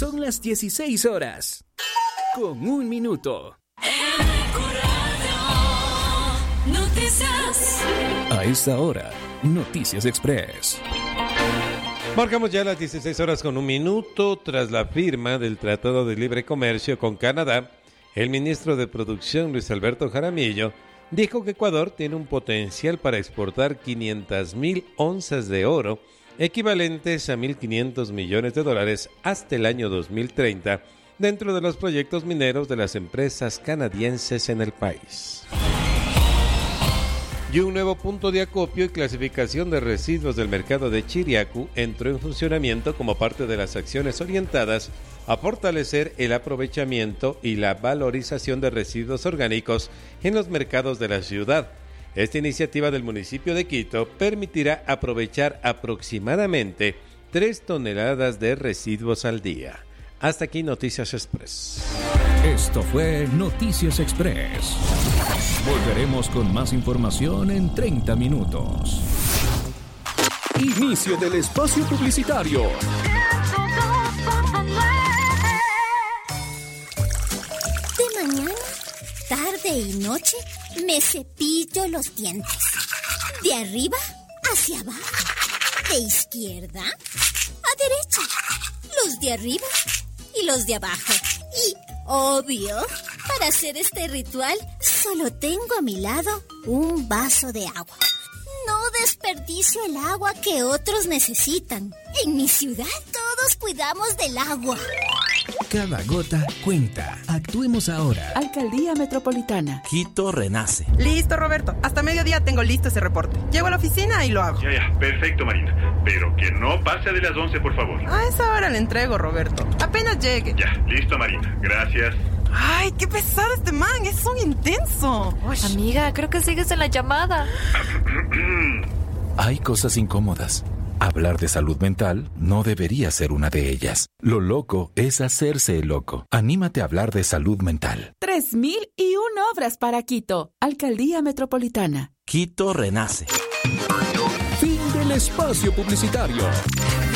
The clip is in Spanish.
Son las 16 horas. Con 1 minuto. Noticias. A esta hora, Noticias Express. Marcamos ya las 16 horas con 1 minuto. Tras la firma del Tratado de Libre Comercio con Canadá, el ministro de Producción, Luis Alberto Jaramillo, dijo que Ecuador tiene un potencial para exportar 500,000 onzas de oro, equivalentes a $1.500 millones hasta el año 2030, dentro de los proyectos mineros de las empresas canadienses en el país. Y un nuevo punto de acopio y clasificación de residuos del mercado de Chiriacu entró en funcionamiento como parte de las acciones orientadas a fortalecer el aprovechamiento y la valorización de residuos orgánicos en los mercados de la ciudad. Esta iniciativa del municipio de Quito permitirá aprovechar aproximadamente 3 toneladas de residuos al día. Hasta aquí Noticias Express. Esto fue Noticias Express. Volveremos con más información en 30 minutos. Inicio del espacio publicitario. De mañana, tarde y noche me cepillo los dientes. De arriba hacia abajo. De izquierda a derecha. Los de arriba y los de abajo. Y, obvio, para hacer este ritual solo tengo a mi lado un vaso de agua. No desperdicio el agua que otros necesitan. En mi ciudad todos cuidamos del agua. Cada gota cuenta. Actuemos ahora. Alcaldía Metropolitana. Quito renace. Listo, Roberto. Hasta mediodía tengo listo ese reporte. Llego a la oficina y lo hago. Ya. Perfecto, Marina. Pero que no pase de las 11, por favor. A esa hora le entrego, Roberto. Apenas llegue. Ya, listo, Marina. Gracias. Ay, qué pesado este man. Es un intenso. Uy. Amiga, creo que sigues en la llamada. Hay cosas incómodas. Hablar de salud mental no debería ser una de ellas. Lo loco es hacerse el loco. Anímate a hablar de salud mental. 3.001 obras para Quito. Alcaldía Metropolitana. Quito renace. Fin del espacio publicitario.